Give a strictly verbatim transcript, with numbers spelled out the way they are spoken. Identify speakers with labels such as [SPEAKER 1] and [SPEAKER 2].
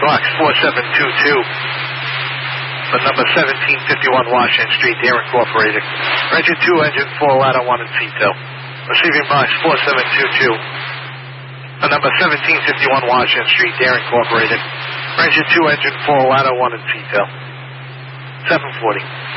[SPEAKER 1] box four seven two two for number seventeen fifty-one Washington Street, Air Incorporated. Engine two, engine four, ladder one and seatbelt. Receiving box four seven two two for number seventeen fifty-one Washington Street, Air Incorporated. Engine two, engine four, ladder one and seatbelt. seven forty.